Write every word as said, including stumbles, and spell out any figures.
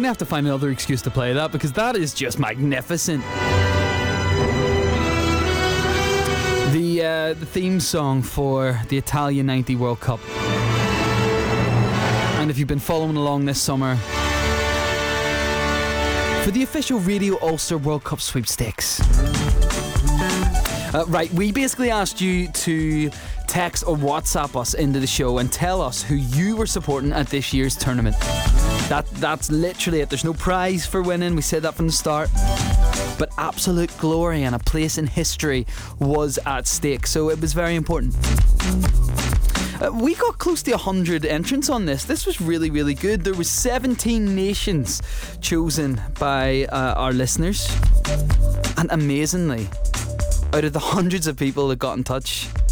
to have to find another excuse to play that because that is just magnificent. The, uh, the theme song for the Italian ninety World Cup. And if you've been following along this summer, for the official Radio Ulster World Cup sweepstakes. Uh, right, we basically asked you to text or WhatsApp us into the show and tell us who you were supporting at this year's tournament. That That's literally it. There's no prize for winning. We said that from the start. But absolute glory and a place in history was at stake, so it was very important. Uh, we got close to one hundred entrants on this. This was really, really good. There was seventeen nations chosen by uh, our listeners. And amazingly, out of the hundreds of people that got in touch,